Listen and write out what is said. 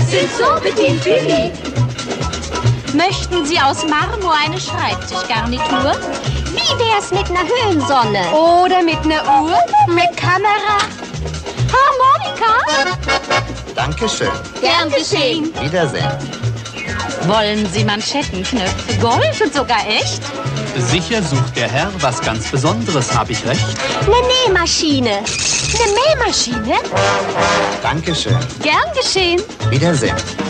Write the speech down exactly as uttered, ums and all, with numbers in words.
sind so bedient wie nie. Möchten Sie aus Marmor eine Schreibtischgarnitur? Wie wär's mit einer Höhensonne? Oder mit einer Uhr? Mit Kamera? Harmonika? Dankeschön. Gern geschehen. Wiedersehen. Wollen Sie Manschettenknöpfe? Gold und sogar echt? Sicher sucht der Herr was ganz Besonderes, habe ich recht? Eine Nähmaschine. Eine Mähmaschine? Dankeschön. Gern geschehen. Wiedersehen.